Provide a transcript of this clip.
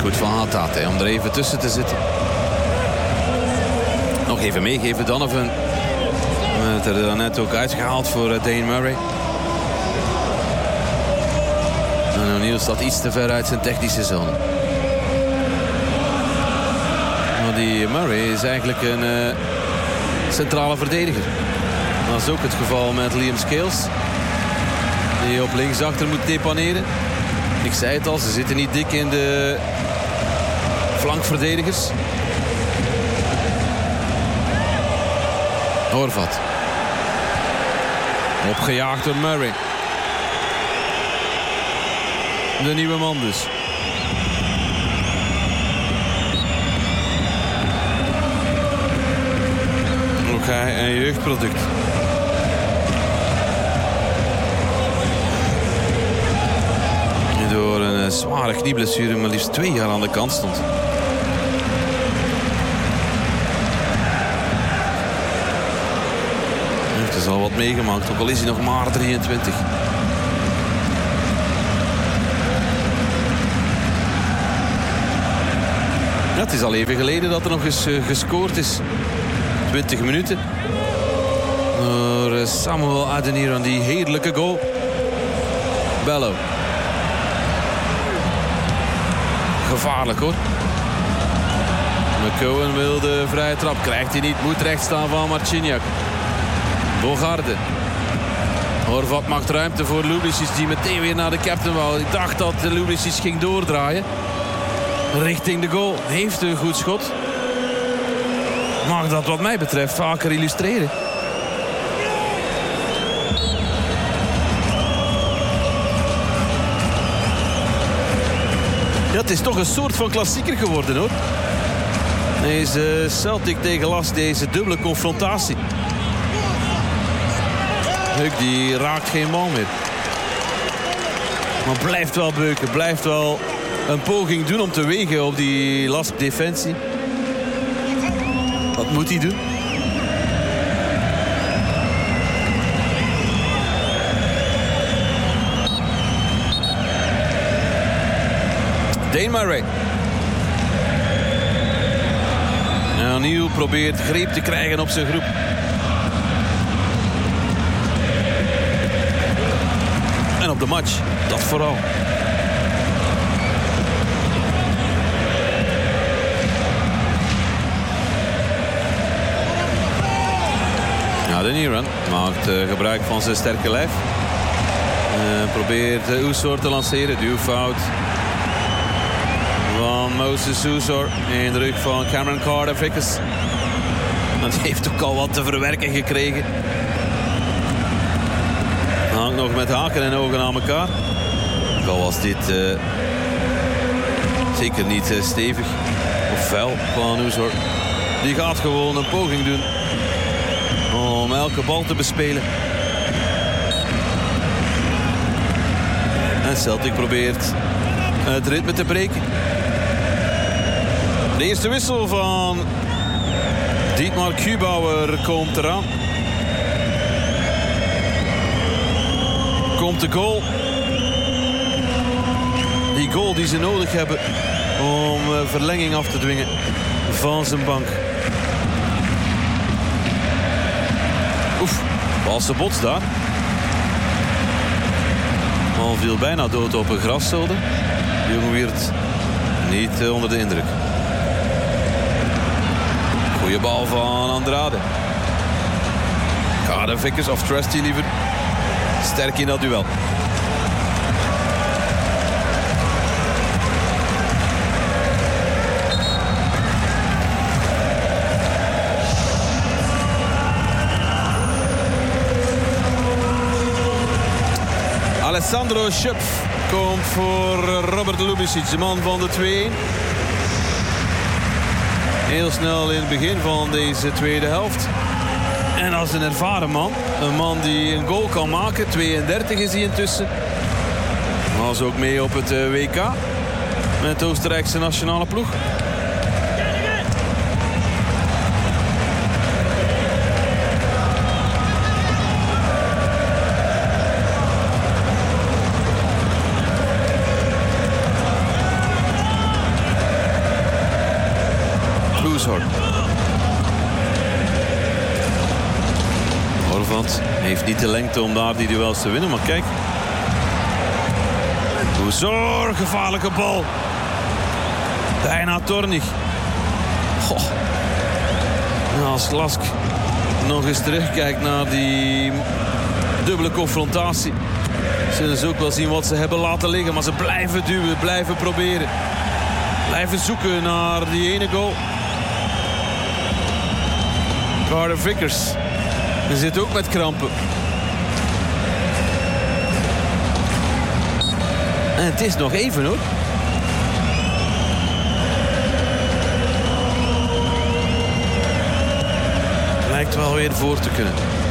goed van Hatate om er even tussen te zitten. Nog even meegeven, Donovan. Het er net ook uitgehaald voor Dane Murray. En O'Neal staat iets te ver uit zijn technische zone. Maar die Murray is eigenlijk een centrale verdediger. Dat is ook het geval met Liam Scales. Die op linksachter moet depaneren. Ik zei het al, ze zitten niet dik in de flankverdedigers. Horvat. Opgejaagd door Murray. De nieuwe man dus. Ook hij een jeugdproduct. Die door een zware knieblessure maar liefst 2 jaar aan de kant stond. Hij heeft dus al wat meegemaakt, ook al is hij nog maar 23. Ja, het is al even geleden dat er nog eens gescoord is. 20 minuten. Door Samuel Adeniran, die heerlijke goal. Bello. Gevaarlijk hoor. McCowan wil de vrije trap. Krijgt hij niet. Moet recht staan van Marciniak. Bogarde. Horvat maakt ruimte voor Lubicic, die meteen weer naar de captain wou. Ik dacht dat Lubicic ging doordraaien. Richting de goal. Heeft een goed schot. Mag dat wat mij betreft vaker illustreren. Ja, het is toch een soort van klassieker geworden hoor. Deze Celtic tegen Lask, deze dubbele confrontatie. Huck die raakt geen bal meer. Maar blijft wel beuken, blijft wel een poging doen om te wegen op die Lask defensie. Wat moet hij doen? Dane Murray. En O'Neal probeert greep te krijgen op zijn groep. En op de match, dat vooral. Adeniran maakt gebruik van zijn sterke lijf. Probeert Oesor te lanceren. Duwfout van Moses Oesor in de rug van Cameron Carter-Vickers. Dat heeft ook al wat te verwerken gekregen. Hangt nog met haken en ogen aan elkaar. Ook al was dit zeker niet stevig of vuil van Oesor. Die gaat gewoon een poging doen om elke bal te bespelen. En Celtic probeert het ritme te breken. De eerste wissel van Dietmar Kubauer komt eraan. Komt de goal. Die goal die ze nodig hebben om verlenging af te dwingen van zijn bank. Oef, valse bots daar. Bal viel bijna dood op een graszolder. De jongen werd niet onder de indruk. Goeie bal van Andrade. Carter-Vickers of Trusty liever. Sterk in dat duel. Alessandro Schöpf komt voor Robert Lubicic, de man van de 2-1. Heel snel in het begin van deze tweede helft. En als een ervaren man. Een man die een goal kan maken. 32 is hij intussen. Was ook mee op het WK. Met de Oostenrijkse nationale ploeg. Hazard. Horvat heeft niet de lengte om daar die duels te winnen. Maar kijk. Zo'n gevaarlijke bal. Bijna Tornig. Goh. Nou, als Lask nog eens terugkijkt naar die dubbele confrontatie, zullen ze ook wel zien wat ze hebben laten liggen. Maar ze blijven duwen, blijven proberen. Blijven zoeken naar die ene goal. Carter Vickers. Die zit ook met krampen. En het is nog even hoor. Lijkt wel weer voor te kunnen.